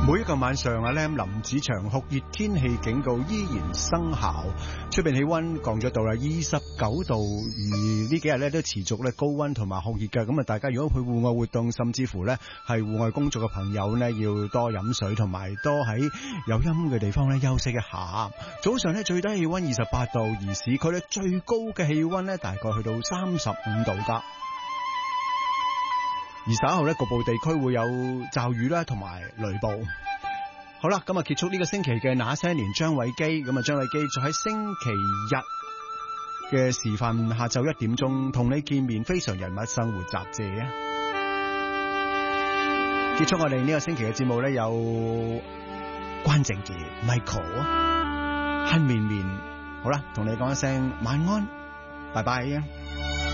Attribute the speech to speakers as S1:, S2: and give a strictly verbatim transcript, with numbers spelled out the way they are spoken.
S1: 每一個晚上啊 Lam 林子祥酷熱天氣警告依然生效，出邊氣溫降咗到啦二十九度，而呢幾日咧都持續咧高溫同埋酷熱嘅，咁啊大家如果去戶外活動，甚至乎咧係戶外工作嘅朋友呢，要多飲水同埋多喺有陰嘅地方咧休息一下。早上咧最低氣溫二十八度，而市區咧最高嘅氣溫咧大概去到三十五度噶。而稍後咧，局部地區會有驟雨啦，同埋雷暴。好啦，今日結束呢個星期嘅那些年張偉基，咁啊張偉基就喺星期日嘅時分下晝一點鐘同你見面，非常人物生活雜誌啊！結束我哋呢個星期嘅節目咧，有關正傑、Michael、黑面面，好啦，同你講一聲晚安，拜拜啊！